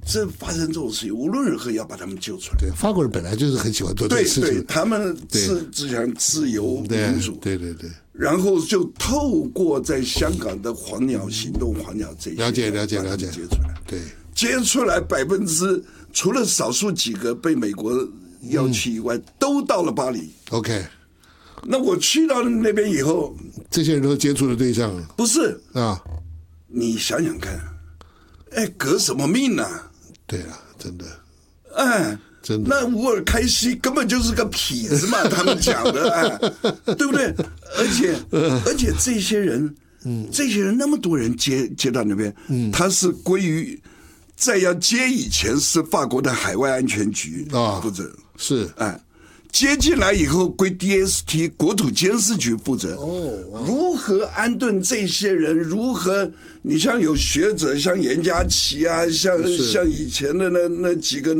这发生这种事情，无论如何要把他们救出来。 对，法国人本来就是很喜欢做这个事情， 对，他们只想自由民主。 对。 然后就透过在香港的黄鸟行动、黄鸟这些， 了解， 接出来。 对， 接出来除了少数几个被美国邀去以外，都到了巴黎。 OK。 那我去到那边以后， 这些人都接触的对象不是啊？ 你想想看，革什么命啊？ 对啊，真的，真的。 那乌尔开西根本就是个痞子嘛，他们讲的，对不对？而且这些人那么多人接到那边，他是归于在要接以前是法国的海外安全局负责， 是接进来以后归 DST 国土监视局负责。如何安顿这些人？如何？你像有学者，像严家琪啊，像以前的那几个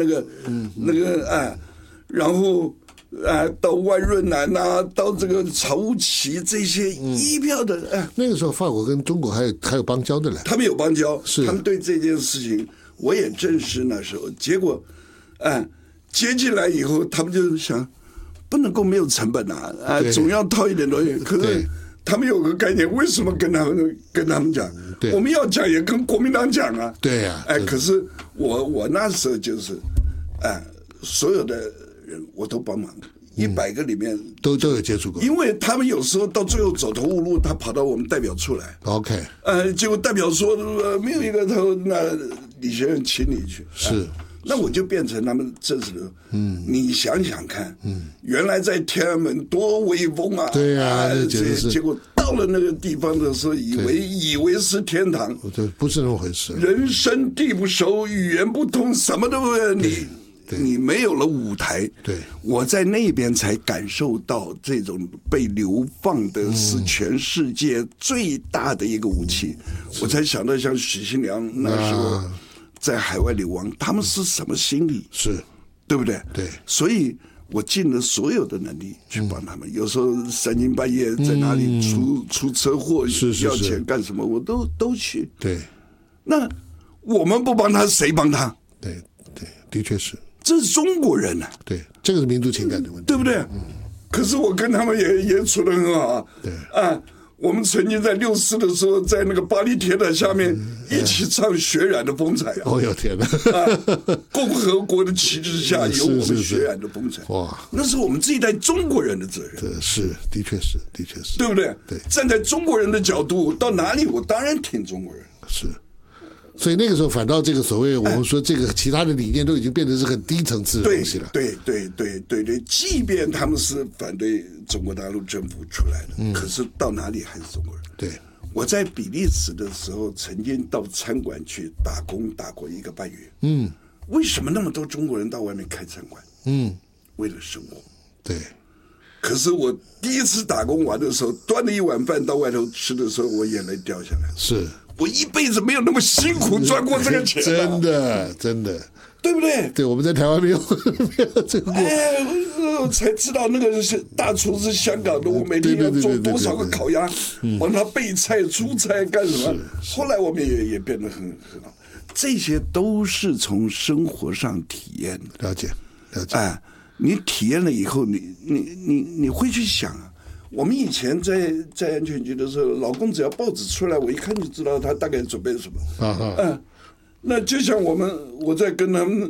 然后到万润南啊，到这个曹乌奇这些一票的那个时候法国跟中国还有邦交的嘞， 他们有邦交，他们对这件事情我也证实那时候，结果接进来以后，他们就想。不能够没有成本总要掏一点东西。可是他们有个概念，为什么跟他们讲？我们要讲也跟国民党讲啊。 对呀。 可是我那时候就是，所有的人我都帮忙，100个里面都有接触过。 因为他们有时候到最后走投无路，他跑到我们代表处来。 OK。 结果代表说没有一个头，那李学院请你去。 是。 那我就变成他们正式的，你想想看，原来在天安门多威风啊！ 对啊， 结果到了那个地方的时候，以为是天堂， 对，不是那么回事。 人生地不熟，语言不通，什么都你没有了舞台。 对， 我在那边才感受到这种被流放的是全世界最大的一个武器。我才想到像许信良那时候。在海外流亡，他们是什么心理？ 是， 对不对？ 对， 所以我尽了所有的能力去帮他们。有时候3更半夜在哪里出车祸，要钱干什么，我都去。 对， 那我们不帮他，谁帮他？ 对，的确是， 这是中国人啊。 对，这个是民族情感的问题， 对不对？可是我跟他们也处得很好啊。 对我们曾经在64的时候，在那个巴黎铁塔下面一起唱《血染的风采》啊！ 哦哟天哪！ 共和国的旗帜下有我们血染的风采。哇！那是我们这一代中国人的责任。 是，的确是， 对不对？ 对， 站在中国人的角度，到哪里我当然挺中国人。 是。所以那个时候，反倒这个所谓我们说这个其他的理念都已经变成是很低层次的东西了。 对，即便他们是反对中国大陆政府出来的，可是到哪里还是中国人。 对， 我在比利时的时候，曾经到餐馆去打工，打过1个半月。为什么那么多中国人到外面开餐馆？为了生活。 对。 可是我第一次打工完的时候，端了1碗饭到外头吃的时候，我眼泪掉下来。 是。 我一辈子没有那么辛苦赚过这个钱。 真的， 对不对？ 对，我们在台湾没有这个过。 我才知道那个是大厨是香港的，我每天要做多少个烤鸭，帮他备菜、出菜干什么？后来我们也变得很好，这些都是从生活上体验的。 了解。 你体验了以后，你会去想啊。我们以前在安全局的时候，老公只要报纸出来，我一看就知道他大概准备什么。那就像我在跟他们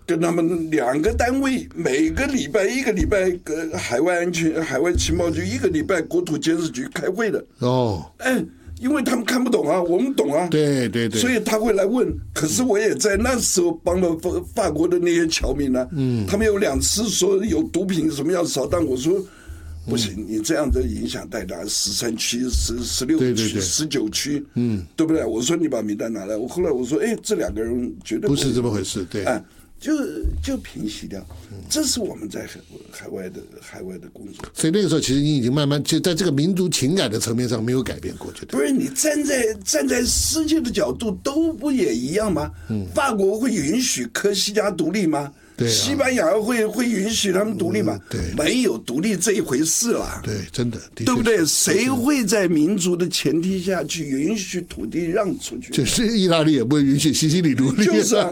2个单位，每个礼拜1个礼拜海外情报局，1个礼拜国土监视局开会的。因为他们看不懂啊，我们懂啊。 对。 所以他会来问。可是我也在那时候帮了法国的那些侨民啊。他们有2次说有毒品什么要扫荡，我说。不行，你这样的影响太大，13区、16区、19区，对不对？我说你把名单拿来，后来我说，这2个人绝对不是这么回事，对， 就平息掉。这是我们在海外的工作。 所以那个时候，其实你已经慢慢就在这个民族情感的层面上没有改变过，觉得不是你站在世界的角度都不也一样吗？法国会允许科西嘉独立吗？西班牙会允许他们独立吗？没有独立这一回事啦。 对，真的， 对不对？谁会在民族的前提下去允许土地让出去？ 就是意大利也不会允许西西里独立。 就是啊。